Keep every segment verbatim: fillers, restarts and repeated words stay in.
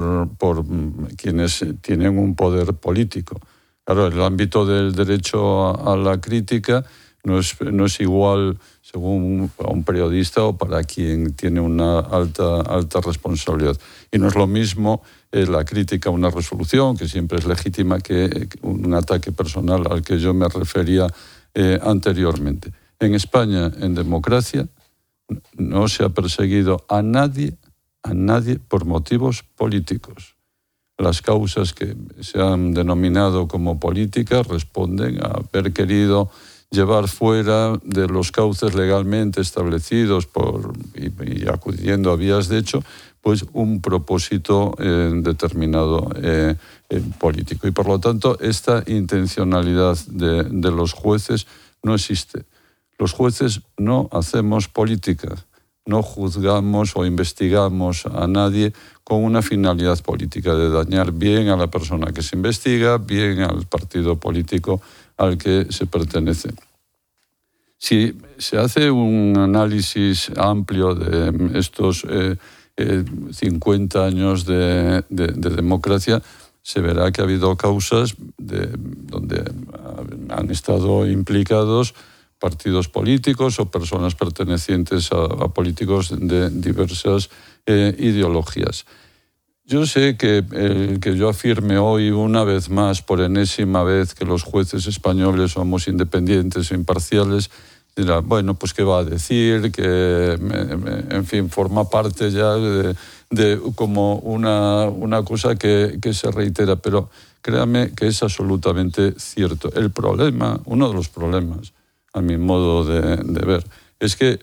por, por quienes tienen un poder político. Claro, el ámbito del derecho a, a la crítica no es, no es igual según a un periodista o para quien tiene una alta, alta responsabilidad. Y no es lo mismo eh, la crítica a una resolución, que siempre es legítima, que un ataque personal al que yo me refería eh, anteriormente. En España, en democracia, no se ha perseguido a nadie, a nadie por motivos políticos. Las causas que se han denominado como políticas responden a haber querido llevar fuera de los cauces legalmente establecidos por, y, y acudiendo a vías de hecho, pues un propósito eh, determinado eh, eh, político. Y por lo tanto, esta intencionalidad de, de los jueces no existe. Los jueces no hacemos política, no juzgamos o investigamos a nadie con una finalidad política de dañar bien a la persona que se investiga, bien al partido político al que se pertenece. Si se hace un análisis amplio de estos eh, eh, cincuenta años de, de, de democracia, se verá que ha habido causas de, donde han estado implicados partidos políticos o personas pertenecientes a, a políticos de diversas eh, ideologías. Yo sé que el que yo afirme hoy una vez más, por enésima vez, que los jueces españoles somos independientes e imparciales, dirá, bueno, pues qué va a decir, que me, me, en fin, forma parte ya de, de como una, una cosa que, que se reitera, pero créame que es absolutamente cierto. El problema, uno de los problemas, a mi modo de, de ver, es que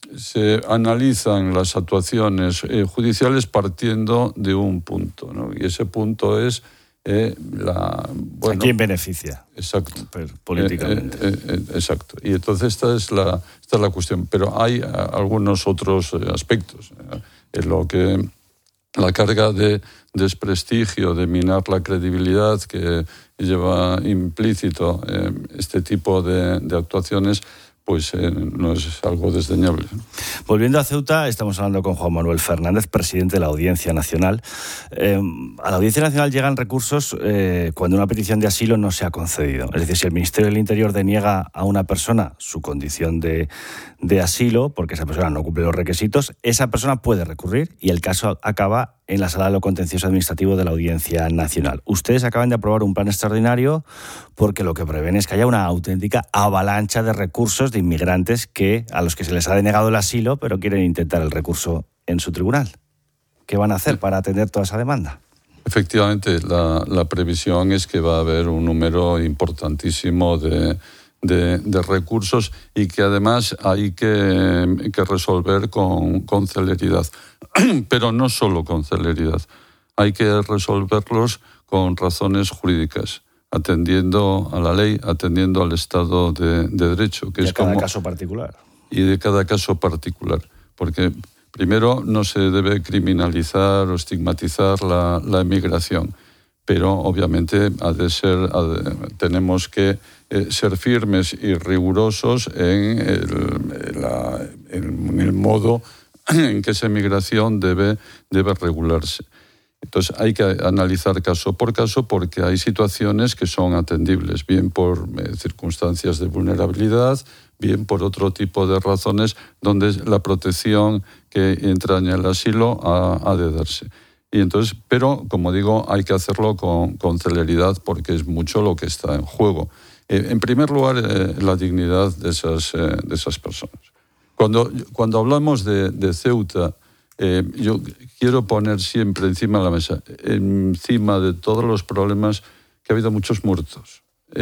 se analizan las actuaciones eh, judiciales partiendo de un punto, ¿no? Y ese punto es eh, la... Bueno, ¿a quién beneficia? Exacto. Políticamente. Eh, eh, eh, exacto. Y entonces esta es la, esta es la cuestión. Pero hay a, algunos otros eh, aspectos eh, en lo que la carga de desprestigio, de minar la credibilidad que lleva implícito eh, este tipo de, de actuaciones, pues eh, no es algo desdeñable. Volviendo a Ceuta, estamos hablando con Juan Manuel Fernández, presidente de la Audiencia Nacional. Eh, a la Audiencia Nacional llegan recursos eh, cuando una petición de asilo no se ha concedido. Es decir, si el Ministerio del Interior deniega a una persona su condición de, de asilo, porque esa persona no cumple los requisitos, esa persona puede recurrir y el caso acaba en la Sala de lo Contencioso Administrativo de la Audiencia Nacional. Ustedes acaban de aprobar un plan extraordinario porque lo que prevén es que haya una auténtica avalancha de recursos de inmigrantes que, a los que se les ha denegado el asilo, pero quieren intentar el recurso en su tribunal. ¿Qué van a hacer para atender toda esa demanda? Efectivamente, la, la previsión es que va a haber un número importantísimo de, de, de recursos y que además hay que, que resolver con, con celeridad. Pero no solo con celeridad, hay que resolverlos con razones jurídicas, atendiendo a la ley, atendiendo al Estado de, de Derecho. Que y es de cada como, caso particular. Y de cada caso particular. Porque primero no se debe criminalizar o estigmatizar la, la emigración, pero obviamente ha de ser, ha de, tenemos que eh, ser firmes y rigurosos en el, la, en el modo en que esa emigración debe, debe regularse. Entonces hay que analizar caso por caso porque hay situaciones que son atendibles, bien por eh, circunstancias de vulnerabilidad, bien por otro tipo de razones donde la protección que entraña el asilo ha, ha de darse. Y entonces, pero, como digo, hay que hacerlo con, con celeridad porque es mucho lo que está en juego. Eh, en primer lugar, eh, la dignidad de esas, eh, de esas personas. Cuando, cuando hablamos de, de Ceuta, eh, yo quiero poner siempre encima de la mesa, encima de todos los problemas, que ha habido muchos muertos.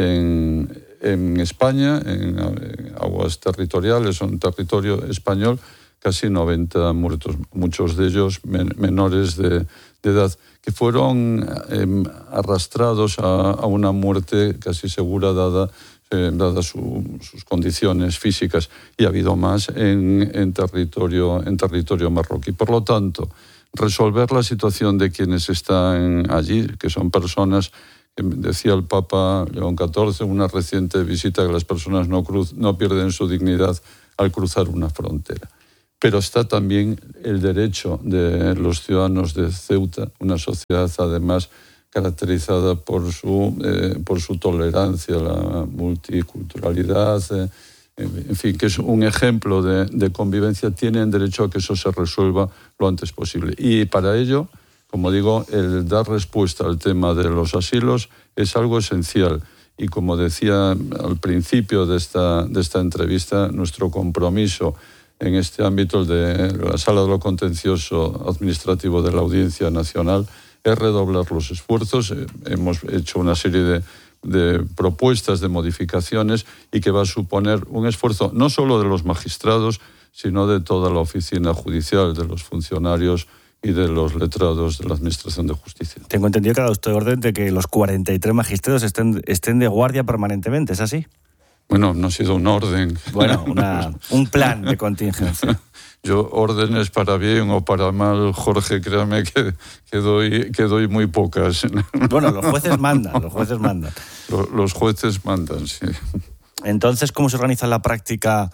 En, en España, en, en aguas territoriales o en territorio español, casi noventa muertos, muchos de ellos men, menores de, de edad, que fueron eh, arrastrados a, a una muerte casi segura dada Eh, dadas su, sus condiciones físicas, y ha habido más en, en, territorio, en territorio marroquí. Por lo tanto, resolver la situación de quienes están allí, que son personas, que decía el Papa León catorce, una reciente visita, que las personas no, cruz, no pierden su dignidad al cruzar una frontera. pero está también el derecho de los ciudadanos de Ceuta, una sociedad además caracterizada por su, eh, por su tolerancia a la multiculturalidad, eh, en fin, que es un ejemplo de, de convivencia, tienen derecho a que eso se resuelva lo antes posible. Y para ello, como digo, el dar respuesta al tema de los asilos es algo esencial. Y como decía al principio de esta, de esta entrevista, nuestro compromiso en este ámbito de la Sala de lo Contencioso Administrativo de la Audiencia Nacional es redoblar los esfuerzos. Hemos hecho una serie de, de propuestas de modificaciones y que va a suponer un esfuerzo no solo de los magistrados, sino de toda la oficina judicial, de los funcionarios y de los letrados de la Administración de Justicia. Tengo entendido que ha dado usted orden de que los cuarenta y tres magistrados estén, estén de guardia permanentemente, ¿es así? Bueno, no ha sido un orden. Bueno, una, un plan de contingencia. Yo, órdenes para bien o para mal, Jorge, créame que, que, doy, que doy muy pocas. Bueno, los jueces mandan, los jueces mandan. Los, los jueces mandan, sí. Entonces, ¿cómo se organiza en la práctica?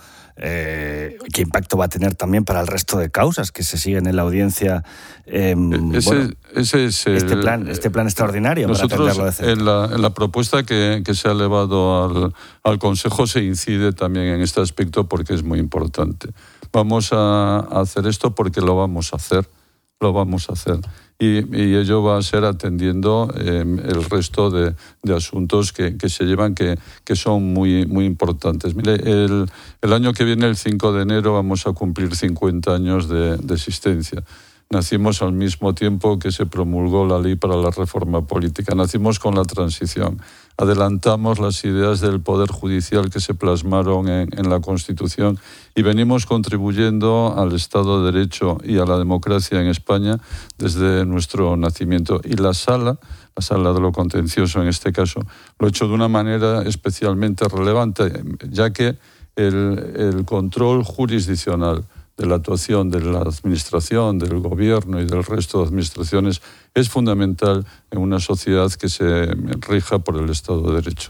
Eh, ¿Qué impacto va a tener también para el resto de causas que se siguen en la audiencia? Eh, ese, bueno, ese es el, este plan, este plan extraordinario. Nosotros, para de en, la, en la propuesta que, que se ha elevado al, al Consejo se incide también en este aspecto porque es muy importante. Vamos a hacer esto porque lo vamos a hacer, lo vamos a hacer. Y, y ello va a ser atendiendo eh, el resto de, de asuntos que, que se llevan, que, que son muy, muy importantes. Mire, el, el año que viene, el cinco de enero, vamos a cumplir cincuenta años de, de existencia. Nacimos al mismo tiempo que se promulgó la ley para la reforma política. Nacimos con la transición. Adelantamos las ideas del Poder Judicial que se plasmaron en, en la Constitución y venimos contribuyendo al Estado de Derecho y a la democracia en España desde nuestro nacimiento. Y la Sala, la Sala de lo Contencioso en este caso, lo ha hecho de una manera especialmente relevante, ya que el, el control jurisdiccional de la actuación de la Administración, del Gobierno y del resto de administraciones es fundamental en una sociedad que se rija por el Estado de Derecho.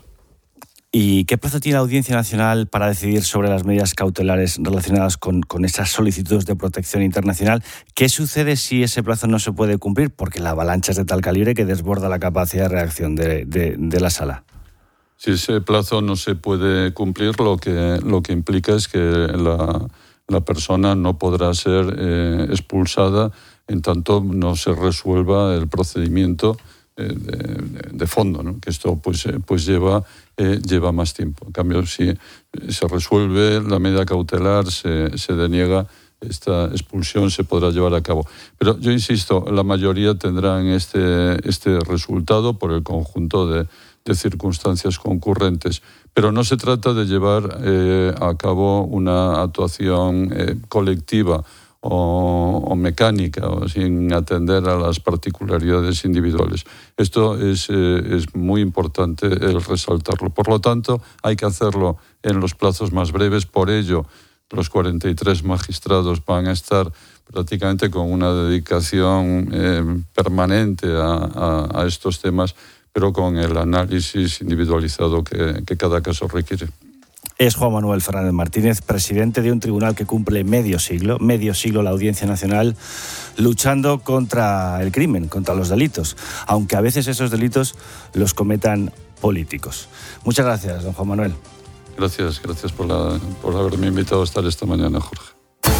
¿Y qué plazo tiene la Audiencia Nacional para decidir sobre las medidas cautelares relacionadas con, con esas solicitudes de protección internacional? ¿Qué sucede si ese plazo no se puede cumplir? Porque la avalancha es de tal calibre que desborda la capacidad de reacción de, de, de la Sala. Si ese plazo no se puede cumplir, lo que, lo que implica es que la... la persona no podrá ser eh, expulsada en tanto no se resuelva el procedimiento eh, de, de fondo, ¿no? Que esto pues, eh, pues lleva, eh, lleva más tiempo. En cambio, si se resuelve la medida cautelar, se, se deniega, esta expulsión se podrá llevar a cabo. Pero yo insisto, la mayoría tendrán este, este resultado por el conjunto de, de circunstancias concurrentes. Pero no se trata de llevar eh, a cabo una actuación eh, colectiva o, o mecánica o sin atender a las particularidades individuales. Esto es, eh, es muy importante el resaltarlo. Por lo tanto, hay que hacerlo en los plazos más breves. Por ello, los cuarenta y tres magistrados van a estar prácticamente con una dedicación eh, permanente a, a, a estos temas, pero con el análisis individualizado que, que cada caso requiere. Es Juan Manuel Fernández Martínez, presidente de un tribunal que cumple medio siglo, medio siglo la Audiencia Nacional, luchando contra el crimen, contra los delitos, aunque a veces esos delitos los cometan políticos. Muchas gracias, don Juan Manuel. Gracias, gracias por, la, por haberme invitado a estar esta mañana, Jorge.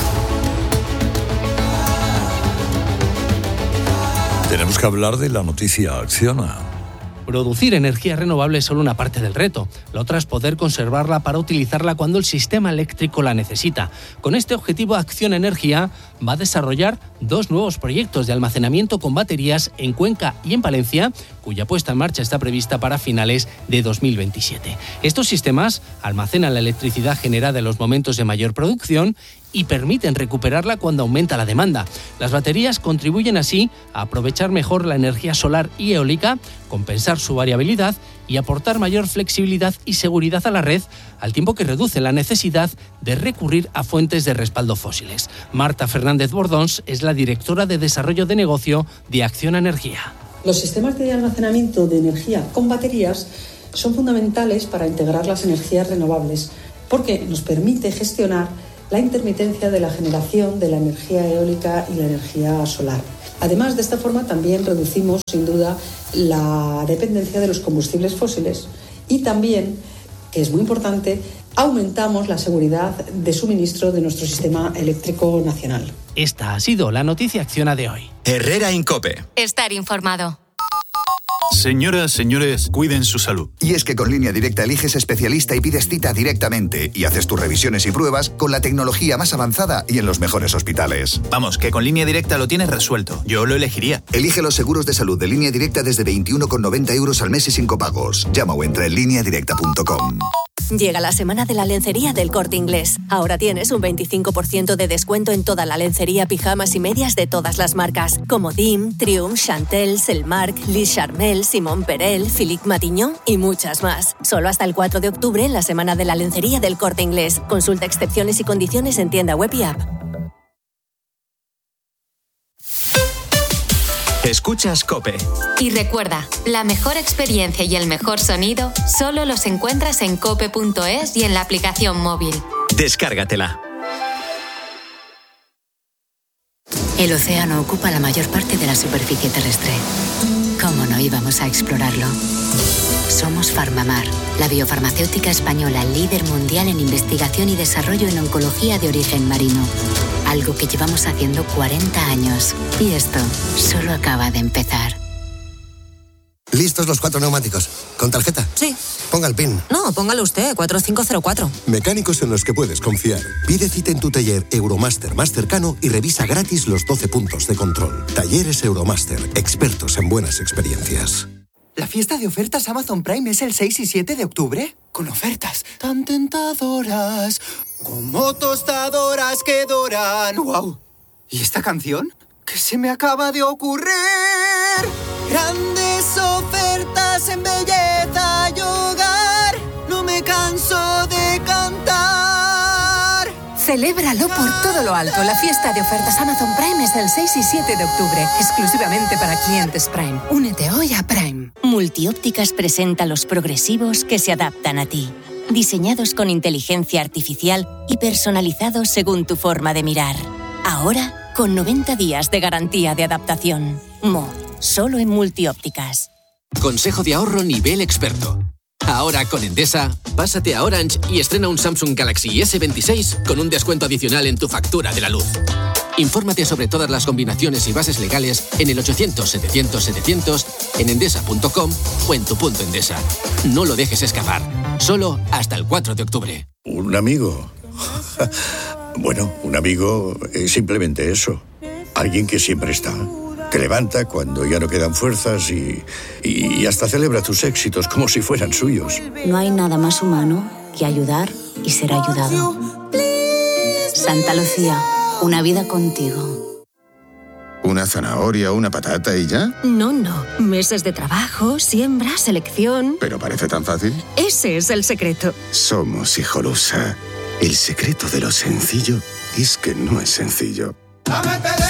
Tenemos que hablar de la noticia Acciona. Producir energía renovable es solo una parte del reto. La otra es poder conservarla para utilizarla cuando el sistema eléctrico la necesita. Con este objetivo, Acciona Energía va a desarrollar dos nuevos proyectos de almacenamiento con baterías en Cuenca y en Palencia, cuya puesta en marcha está prevista para finales de dos mil veintisiete. Estos sistemas almacenan la electricidad generada en los momentos de mayor producción y permiten recuperarla cuando aumenta la demanda. Las baterías contribuyen así a aprovechar mejor la energía solar y eólica, compensar su variabilidad y aportar mayor flexibilidad y seguridad a la red, al tiempo que reduce la necesidad de recurrir a fuentes de respaldo fósiles. Marta Fernández Bordons es la directora de Desarrollo de Negocio de Acciona Energía. Los sistemas de almacenamiento de energía con baterías son fundamentales para integrar las energías renovables, porque nos permite gestionar la intermitencia de la generación de la energía eólica y la energía solar. Además, de esta forma también reducimos, sin duda, la dependencia de los combustibles fósiles y también, que es muy importante, aumentamos la seguridad de suministro de nuestro sistema eléctrico nacional. Esta ha sido la noticia Acciona de hoy. Herrera Incope. Estar informado. Señoras, señores, cuiden su salud. Y es que con Línea Directa eliges especialista y pides cita directamente y haces tus revisiones y pruebas con la tecnología más avanzada y en los mejores hospitales. Vamos, que con Línea Directa lo tienes resuelto. Yo lo elegiría. Elige los seguros de salud de Línea Directa desde veintiuno con noventa euros al mes y sin copagos. Llama o entra en línea directa punto com. Llega la semana de la lencería del Corte Inglés. Ahora tienes un veinticinco por ciento de descuento en toda la lencería, pijamas y medias de todas las marcas, como D I M, Triumph, Chantel, Selmark, Lis Charmel, Simón Perel, Philippe Matignon y muchas más. Solo hasta el cuatro de octubre en la semana de la lencería del Corte Inglés. Consulta excepciones y condiciones en tienda web y app. Escuchas COPE. Y recuerda, la mejor experiencia y el mejor sonido solo los encuentras en cope punto es y en la aplicación móvil. Descárgatela. El océano ocupa la mayor parte de la superficie terrestre. ¿Cómo no íbamos a explorarlo? Somos Farmamar, la biofarmacéutica española líder mundial en investigación y desarrollo en oncología de origen marino. Algo que llevamos haciendo cuarenta años. Y esto solo acaba de empezar. ¿Listos los cuatro neumáticos? ¿Con tarjeta? Sí. Ponga el PIN. No, póngalo usted, cuatro cinco cero cuatro. Mecánicos en los que puedes confiar. Pide cita en tu taller Euromaster más cercano y revisa gratis los doce puntos de control. Talleres Euromaster, expertos en buenas experiencias. ¿La fiesta de ofertas Amazon Prime es el seis y siete de octubre? Con ofertas tan tentadoras, como tostadoras que doran. ¡Wow! ¿Y esta canción? ¿Qué se me acaba de ocurrir? Grandes ofertas en belleza y hogar. No me canso de cantar. Celébralo por todo lo alto. La fiesta de ofertas Amazon Prime es el seis y siete de octubre, exclusivamente para clientes Prime. Únete hoy a Prime. Multiópticas presenta los progresivos que se adaptan a ti. Diseñados con inteligencia artificial y personalizados según tu forma de mirar. Ahora, con noventa días de garantía de adaptación. Mo, solo en Multiópticas. Consejo de ahorro nivel experto. Ahora con Endesa, pásate a Orange y estrena un Samsung Galaxy ese veintiséis con un descuento adicional en tu factura de la luz. Infórmate sobre todas las combinaciones y bases legales en el ochocientos setecientos setecientos, en endesa punto com o en tu punto Endesa. No lo dejes escapar. Solo hasta el cuatro de octubre. ¿Un amigo? Bueno, un amigo es simplemente eso. Alguien que siempre está. Te levanta cuando ya no quedan fuerzas y, y hasta celebra tus éxitos como si fueran suyos. No hay nada más humano que ayudar y ser ayudado. Santa Lucía, una vida contigo. ¿Una zanahoria, una patata y ya? No, no. Meses de trabajo, siembra, selección... ¿Pero parece tan fácil? Ese es el secreto. Somos Hijolusa. El secreto de lo sencillo es que no es sencillo.